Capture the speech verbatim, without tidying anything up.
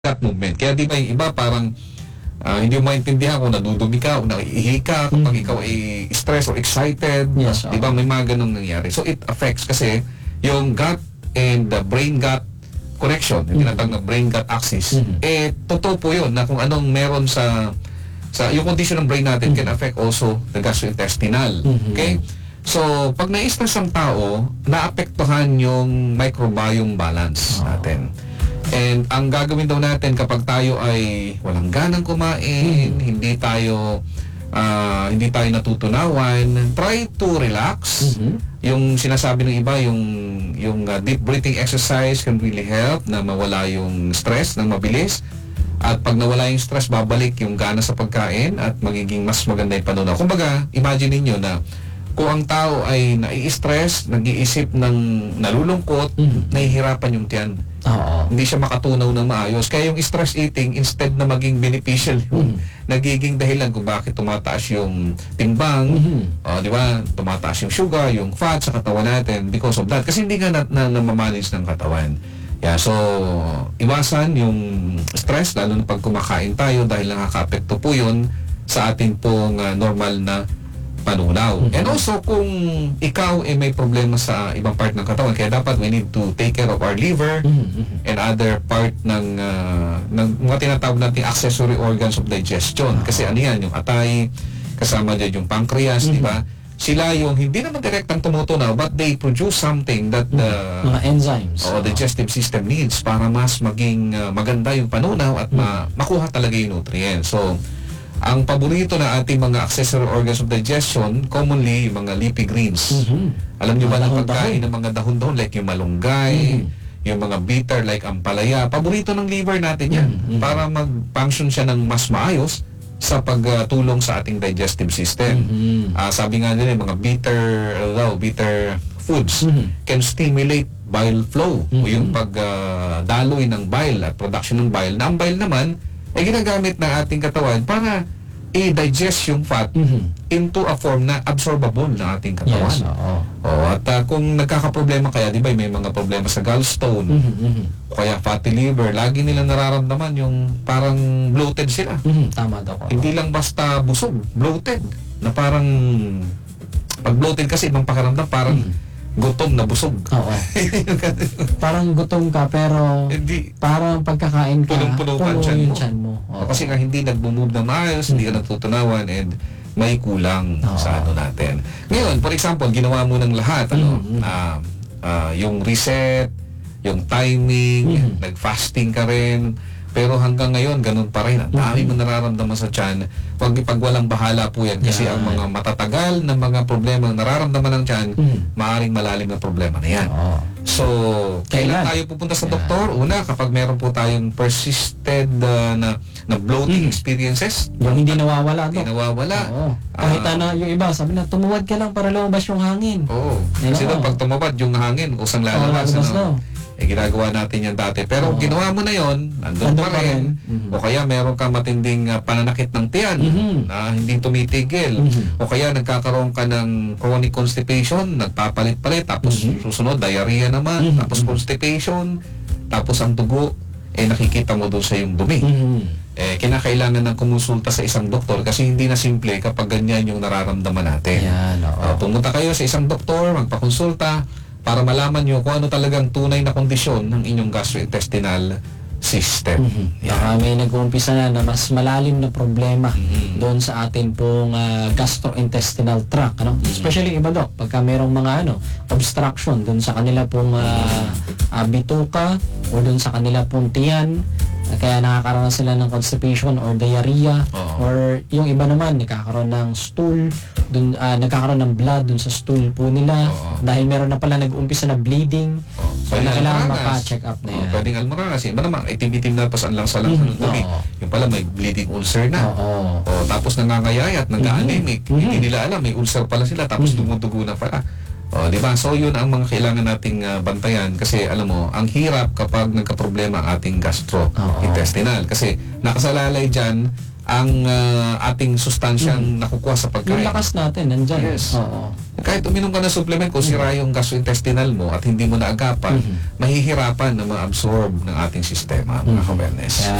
gut movement. Kaya di ba yung iba parang uh, hindi mo maintindihan kung nadudumi ka o naiihi ka kapag mm. ikaw ay stressed or excited. Yes, di ba may mga ganun nangyari. So it affects kasi yung gut and the brain-gut connection, yung tinatawag na brain-gut axis. Mm. Eh, totoo po yun na kung anong meron sa sa yung condition ng brain natin mm. can affect also the gastrointestinal. Mm-hmm. Okay? So, pag na-stress ang tao, naapektuhan yung microbiome balance oh. natin. And ang gagawin daw natin kapag tayo ay walang ganang kumain, mm-hmm. hindi tayo uh, hindi tayo natutunawan, try to relax. Mm-hmm. Yung sinasabi ng iba, yung yung uh, deep breathing exercise can really help na mawala yung stress ng mabilis. At pag nawala yung stress, babalik yung gana sa pagkain at magiging mas maganda yung panunaw. Kumbaga, imagine niyo na kung ang tao ay nai-stress, nag-iisip ng nalulungkot, mm-hmm. nahihirapan yung tiyan. Oo. Hindi siya makatunaw ng maayos. Kaya yung stress eating, instead na maging beneficial, yung mm-hmm. nagiging dahilan kung bakit tumataas yung timbang, mm-hmm. uh, di ba? Tumataas yung sugar, yung fat sa katawan natin because of that. Kasi hindi nga na, na, namamanage ng katawan. Yeah, so, iwasan yung stress, lalo na pag kumakain tayo dahil nakaka-apekto po yun sa ating pong uh, normal na panunaw. Mm-hmm. And also, kung ikaw eh, may problema sa ibang part ng katawan, kaya dapat we need to take care of our liver mm-hmm. and other part ng, uh, ng mga tinatawag natin accessory organs of digestion. Uh-huh. Kasi ano yan, yung atay, kasama dyan yung pancreas, mm-hmm. di ba? Sila yung hindi naman direktang tumutunaw but they produce something that the mga enzymes o digestive system needs para mas maging uh, maganda yung panunaw at ma makuha talaga yung nutrients. So, ang paborito na ating mga accessory organs of digestion, commonly yung mga leafy greens. Mm-hmm. Alam niyo ba na pagkain ng mga dahon-dahon like yung malunggay, mm-hmm. yung mga bitter like ampalaya, paborito ng liver natin yan mm-hmm. para mag-function siya ng mas maayos sa pagtulong uh, sa ating digestive system. Mm-hmm. Uh, sabi nga nila, mga bitter, uh, bitter foods mm-hmm. can stimulate bile flow mm-hmm. o yung pagdaloy uh, ng bile at production ng bile. Na ang bile naman ay ginagamit ng ating katawan para i-digest yung fat mm-hmm. into a form na absorbable ng ating katawan. Yes, oo. Oh, at uh, kung nagkakaproblema kaya, di ba, may mga problema sa gallstone, mm-hmm. o kaya fatty liver, lagi nilang nararamdaman yung parang bloated sila. Mm-hmm. Tama daw. Hindi lang basta busog, bloated. Na parang, pag bloated kasi, ibang pakiramdam, parang mm-hmm. gutom na busog. Oo. Parang gutom ka pero hindi, parang pagkakain ka punong-puno ka ang yung tiyan mo. mo. Kasi nga hindi nagbo-move na maayos, hmm. hindi ka natutunawan and may kulang Oo. sa ano natin. Ngayon, for example, ginawa mo ng lahat ano, mm-hmm. uh, uh, yung reset, yung timing, mm-hmm. nag-fasting ka rin. Pero hanggang ngayon, ganun pa rin. Ang dami mo nararamdaman sa tiyan. Pag, pag walang bahala po yan. Kasi yeah. ang mga matatagal na mga problema nararamdaman ng tiyan, mm. maaaring malalim na problema na yan. Oh. So, kailan tayo pupunta sa yeah. doktor? Una, kapag meron po tayong persisted uh, na, na bloating mm. experiences. Yung hindi nawawala. Hindi nawawala. Oh. Kahit uh, ano, yung iba, sabi na, tumuwad ka lang para lumabas yung hangin. Oo. Oh. Kasi doon, pag tumawad yung hangin, usang lalabas. Oh, ano? Eh, ginagawa natin yan dati. Pero oh. ginawa mo na yon, andun pa rin. Mm-hmm. O kaya meron ka matinding uh, pananakit ng tiyan mm-hmm. na hindi tumitigil. Mm-hmm. O kaya nagkakaroon ka ng chronic constipation, nagpapalit-palit, tapos mm-hmm. susunod, diarrhea naman, mm-hmm. tapos constipation, tapos ang dugo, eh nakikita mo doon sa yung dumi. Mm-hmm. Eh, kinakailangan ng kumonsulta sa isang doktor kasi hindi na simple kapag ganyan yung nararamdaman natin. Yan, uh, pumunta kayo sa isang doktor, magpakonsulta, para malaman nyo kung ano talagang tunay na kondisyon ng inyong gastrointestinal system. Mm-hmm. Baka may nag-uumpisa na na mas malalim na problema mm-hmm. doon sa atin pong uh, gastrointestinal tract. Ano? Mm-hmm. Especially iba, Dok, pagka merong mga ano, obstruction doon sa kanila pong uh, uh, bituka o doon sa kanila pong tiyan. Kaya nakakaroon sila ng constipation or diarrhea oh. or yung iba naman nakakaroon ng stool dun, uh, nagkakaroon ng blood dun sa stool po nila oh. dahil meron na pala nag-umpisa na bleeding oh. so na kailangan maka-check up na yan. Oh, pwedeng almoranas. Iba naman, itim-itim na pas lang sa lang mm-hmm. sa dumi. Oh. Yung pala may bleeding ulcer na. Oh. Oh, tapos nangangayayat, nag-anemic. Mm-hmm. Hindi nila alam, may ulcer pala sila tapos mm-hmm. dumudugo na pala. O, di ba? So, yun ang mga kailangan nating ah, bantayan kasi alam mo, ang hirap kapag nagka-problema ang ating gastrointestinal kasi nakasalalay dyan ang ah, ating sustansyang nakukuha sa Yung pagkain. lakas natin, nandyan. Yes. Oo. Kahit uminom ka ng supplement, kung sira yung gastrointestinal mo at hindi mo naagapan, mahihirapan na ma-absorb ng ating sistema, mga ka-wellness. Kaya